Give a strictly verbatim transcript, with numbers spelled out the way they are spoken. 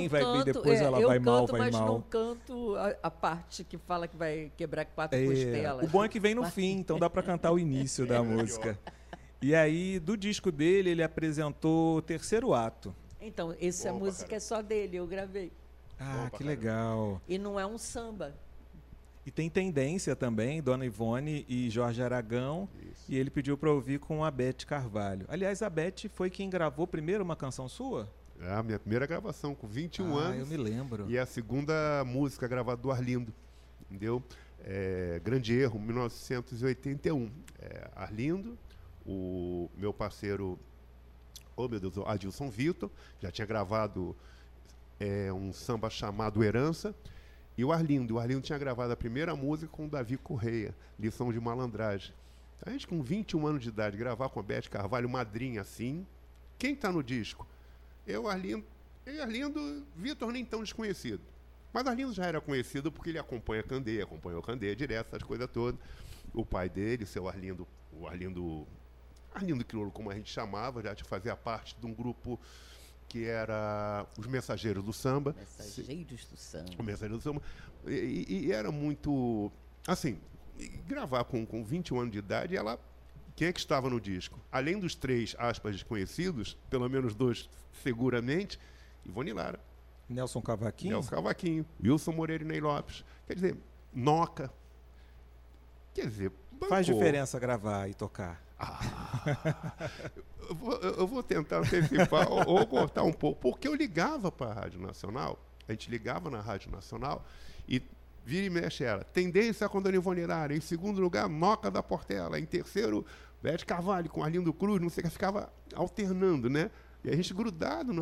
bem, vai bem, canto, depois é, ela eu vai canto, mal, vai mas mal. não canto a, a parte que fala que vai quebrar quatro É, costelas. o bom é que vem no fim, então dá para cantar o início da música. E aí, do disco dele, ele apresentou o terceiro ato. Então, essa Boa, música cara. é só dele, eu gravei. Ah, Bom pra que caramba. legal. E não é um samba. E tem Tendência também, Dona Ivone e Jorge Aragão. Isso. E ele pediu para ouvir com a Beth Carvalho. Aliás, a Beth foi quem gravou primeiro uma canção sua? É a minha primeira gravação, com vinte e um ah, anos. eu me lembro. E é a segunda música gravada do Arlindo. Entendeu? É, Grande Erro, mil novecentos e oitenta e um. É, Arlindo, o meu parceiro, oh meu Deus, Adilson Vitor, já tinha gravado é, um samba chamado Herança. E o Arlindo, o Arlindo tinha gravado a primeira música com o Davi Correia, Lição de Malandragem. A gente com vinte e um anos de idade, gravar com a Beth Carvalho, madrinha assim. Quem está no disco? Eu, Arlindo, eu, Arlindo, Vitor nem tão desconhecido. Mas Arlindo já era conhecido porque ele acompanha Candeia, acompanhou Candeia direto, essas coisas todas. O pai dele, seu Arlindo, o Arlindo, Arlindo Crioulo, como a gente chamava, já fazia parte de um grupo que era os Mensageiros do Samba. Mensageiros do Samba. O Mensageiros do Samba. E, e, e era muito... Assim, gravar com, com vinte e um anos de idade, ela... Quem é que estava no disco? Além dos três, aspas, desconhecidos, pelo menos dois seguramente, Ivone Lara, Nelson Cavaquinho? Nelson Cavaquinho, Wilson Moreira e Ney Lopes. Quer dizer, Noca. Quer dizer, bancou. Faz diferença gravar e tocar. Ah, eu, vou, eu vou tentar antecipar ou, ou cortar um pouco, porque eu ligava para a Rádio Nacional, a gente ligava na Rádio Nacional e vira e mexe era Tendência com Dona Ivone Lara, em segundo lugar, Noca da Portela, em terceiro, Beth Carvalho com Arlindo Cruz, não sei o que, ficava alternando, né? E a gente grudado